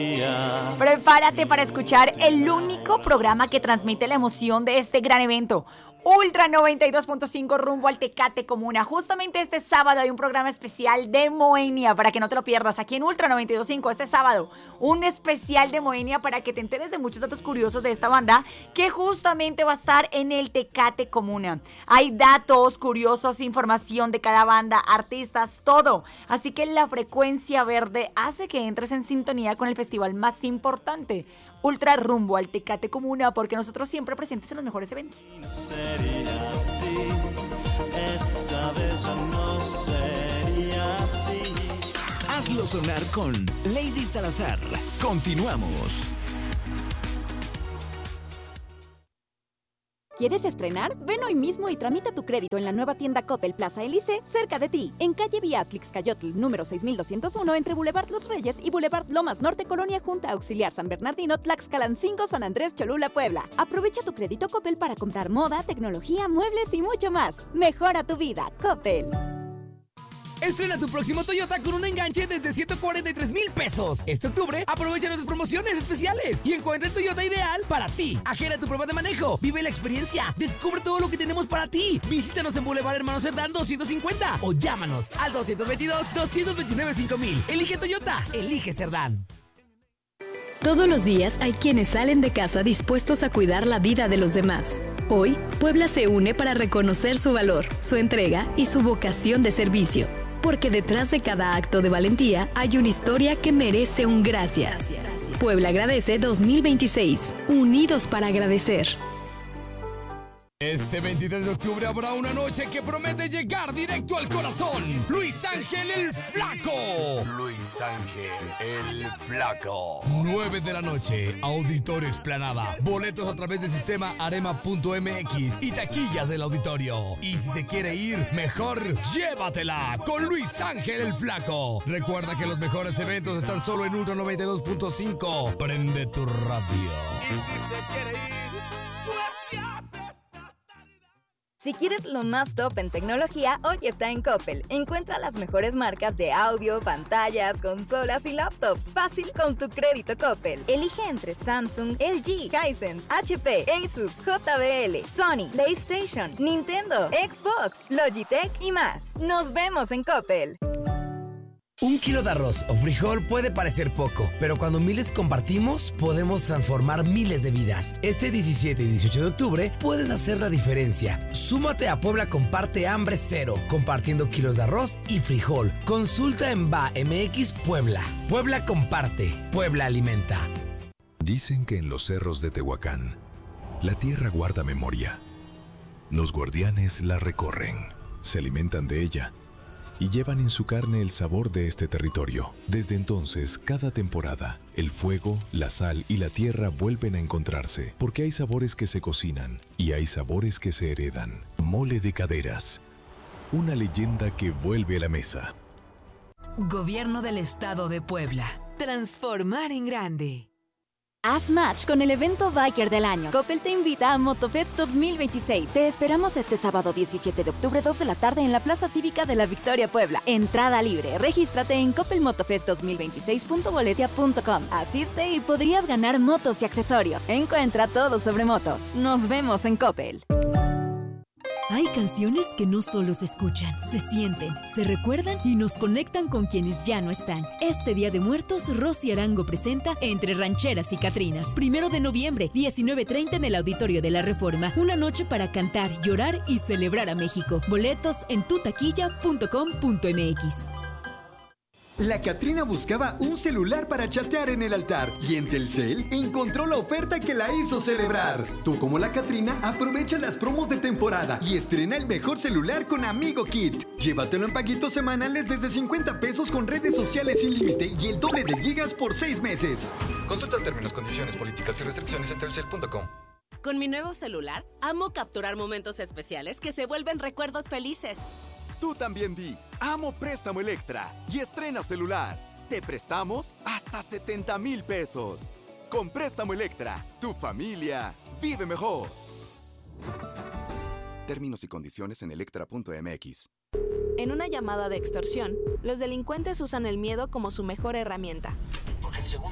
Prepárate para escuchar el único programa que transmite la emoción de este gran evento. Ultra 92.5 rumbo al Tecate Comuna. Justamente este sábado hay un programa especial de Moenia para que no te lo pierdas. Aquí en Ultra 92.5 este sábado, un especial de Moenia para que te enteres de muchos datos curiosos de esta banda que justamente va a estar en el Tecate Comuna. Hay datos curiosos, información de cada banda, artistas, todo. Así que la frecuencia verde hace que entres en sintonía con el festival más importante. Ultra rumbo al Tecate Comuna, porque nosotros siempre presentes en los mejores eventos. Esta vez no sería así. Hazlo sonar con Lady Salazar. Continuamos. ¿Quieres estrenar? Ven hoy mismo y tramita tu crédito en la nueva tienda Coppel Plaza Elise, cerca de ti, en calle Beatrix Cayotl, número 6201, entre Boulevard Los Reyes y Boulevard Lomas Norte, Colonia Junta Auxiliar San Bernardino, Tlaxcalancingo, San Andrés, Cholula, Puebla. Aprovecha tu crédito Coppel para comprar moda, tecnología, muebles y mucho más. Mejora tu vida, Coppel. Estrena tu próximo Toyota con un enganche desde 143,000 pesos. Este octubre aprovecha nuestras promociones especiales y encuentra el Toyota ideal para ti. Agenda tu prueba de manejo, vive la experiencia, descubre todo lo que tenemos para ti. Visítanos en Boulevard Hermano Cerdán 250 o llámanos al 222-229-5000. Elige Toyota, elige Cerdán. Todos los días hay quienes salen de casa dispuestos a cuidar la vida de los demás. Hoy, Puebla se une para reconocer su valor, su entrega y su vocación de servicio. Porque detrás de cada acto de valentía hay una historia que merece un gracias. Puebla agradece 2026. Unidos para agradecer. Este 23 de octubre habrá una noche que promete llegar directo al corazón. Luis Ángel el Flaco. Luis Ángel el Flaco. 9 de la noche, Auditorio Explanada. Boletos a través del sistema arema.mx y taquillas del auditorio. Y si se quiere ir, mejor llévatela con Luis Ángel el Flaco. Recuerda que los mejores eventos están solo en Ultra 92.5. Prende tu radio. Y si se quiere ir, Si quieres lo más top en tecnología, hoy está en Coppel. Encuentra las mejores marcas de audio, pantallas, consolas y laptops. Fácil con tu crédito Coppel. Elige entre Samsung, LG, Hisense, HP, Asus, JBL, Sony, PlayStation, Nintendo, Xbox, Logitech y más. Nos vemos en Coppel. Un kilo de arroz o frijol puede parecer poco, pero cuando miles compartimos, podemos transformar miles de vidas. Este 17 y 18 de octubre puedes hacer la diferencia. Súmate a Puebla Comparte Hambre Cero, compartiendo kilos de arroz y frijol. Consulta en BA.mx Puebla. Puebla comparte, Puebla alimenta. Dicen que en los cerros de Tehuacán, la tierra guarda memoria. Los guardianes la recorren, se alimentan de ella y llevan en su carne el sabor de este territorio. Desde entonces, cada temporada, el fuego, la sal y la tierra vuelven a encontrarse, porque hay sabores que se cocinan y hay sabores que se heredan. Mole de Caderas, una leyenda que vuelve a la mesa. Gobierno del Estado de Puebla. Transformar en grande. Haz match con el evento Biker del año. Coppel te invita a Motofest 2026. Te esperamos este sábado 17 de octubre, 2 de la tarde en la Plaza Cívica de la Victoria, Puebla. Entrada libre. Regístrate en coppelmotofest2026.boletia.com. Asiste y podrías ganar motos y accesorios. Encuentra todo sobre motos. Nos vemos en Coppel. Hay canciones que no solo se escuchan, se sienten, se recuerdan y nos conectan con quienes ya no están. Este Día de Muertos, Rosy Arango presenta Entre Rancheras y Catrinas. 1 de noviembre, 19:30 en el Auditorio de la Reforma. Una noche para cantar, llorar y celebrar a México. Boletos en tutaquilla.com.mx. La Catrina buscaba un celular para chatear en el altar y en Telcel encontró la oferta que la hizo celebrar. Tú, como la Catrina, aprovecha las promos de temporada y estrena el mejor celular con Amigo Kit. Llévatelo en paguitos semanales desde 50 pesos con redes sociales sin límite y el doble de gigas por 6 meses. Consulta términos, condiciones, políticas y restricciones en telcel.com. Con mi nuevo celular, amo capturar momentos especiales que se vuelven recuerdos felices. Tú también di, amo Préstamo Electra y estrena celular. Te prestamos hasta 70,000 pesos. Con Préstamo Electra, tu familia vive mejor. Términos y condiciones en electra.mx. En una llamada de extorsión, los delincuentes usan el miedo como su mejor herramienta. Porque el segundo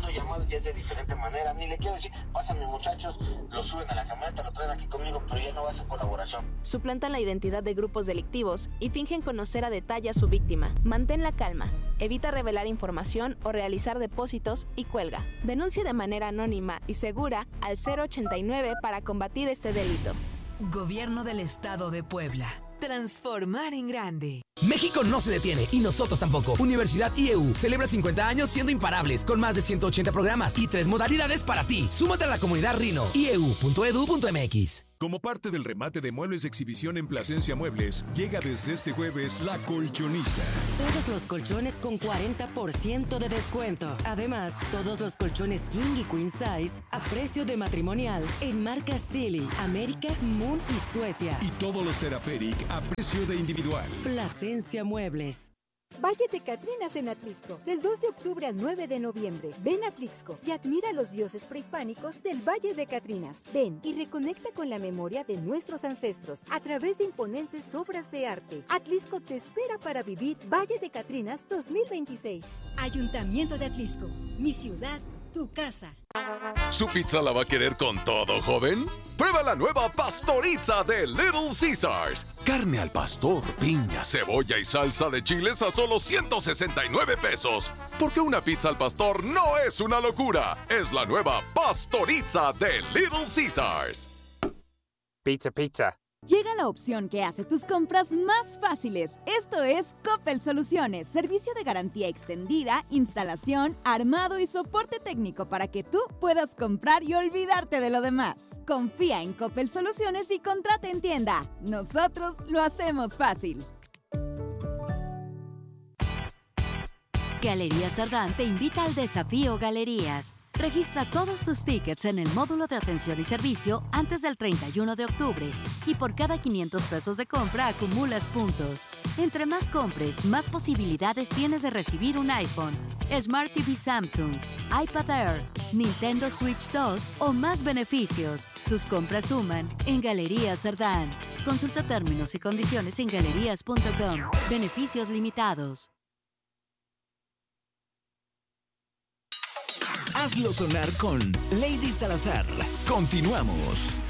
haciendo llamadas ya es de diferente manera. Ni le quiero decir, pásame muchachos, lo suben a la camioneta, lo traen aquí conmigo, pero ya no va a ser colaboración. Suplantan la identidad de grupos delictivos y fingen conocer a detalle a su víctima. Mantén la calma, evita revelar información o realizar depósitos y cuelga. Denuncia de manera anónima y segura al 089 para combatir este delito. Gobierno del Estado de Puebla. Transformar en grande. México no se detiene y nosotros tampoco. Universidad IEU celebra 50 años siendo imparables con más de 180 programas y 3 modalidades para ti. Súmate a la comunidad Rino. ieu.edu.mx. Como parte del remate de muebles de exhibición en Plasencia Muebles, llega desde este jueves La Colchoniza. Todos los colchones con 40% de descuento. Además, todos los colchones King y Queen Size a precio de matrimonial en marcas Silly, América, Moon y Suecia. Y todos los Therapeutic a precio de individual. Plasencia Muebles. Valle de Catrinas en Atlixco, del 2 de octubre al 9 de noviembre. Ven a Atlixco y admira a los dioses prehispánicos del Valle de Catrinas. Ven y reconecta con la memoria de nuestros ancestros a través de imponentes obras de arte. Atlixco te espera para vivir Valle de Catrinas 2026. Ayuntamiento de Atlixco, mi ciudad, tu casa. ¿Su pizza la va a querer con todo, joven? Prueba la nueva Pastorizza de Little Caesars. Carne al pastor, piña, cebolla y salsa de chiles a solo 169 pesos. Porque una pizza al pastor no es una locura. Es la nueva Pastorizza de Little Caesars. Pizza, pizza. Llega la opción que hace tus compras más fáciles. Esto es Coppel Soluciones, servicio de garantía extendida, instalación, armado y soporte técnico para que tú puedas comprar y olvidarte de lo demás. Confía en Coppel Soluciones y contrata en tienda. Nosotros lo hacemos fácil. Galerías Sardán te invita al desafío Galerías. Registra todos tus tickets en el módulo de atención y servicio antes del 31 de octubre y por cada 500 pesos de compra acumulas puntos. Entre más compres, más posibilidades tienes de recibir un iPhone, Smart TV Samsung, iPad Air, Nintendo Switch 2 o más beneficios. Tus compras suman en Galerías Sardán. Consulta términos y condiciones en galerías.com. Beneficios limitados. Hazlo sonar con Lady Salazar. Continuamos.